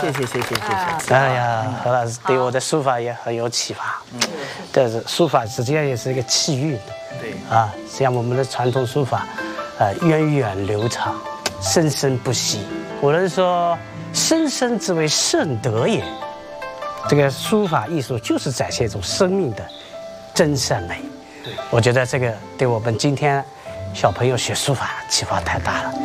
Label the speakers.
Speaker 1: 谢。哎呀，何老师对我的书法也很有启发。但是书法实际上也是一个气韵。对。啊，实际上我们的传统书法，源远流长，生生不息。古人说：“生生之为圣德也。”这个书法艺术就是展现一种生命的真善美。我觉得这个对我们今天小朋友学书法启发太大了。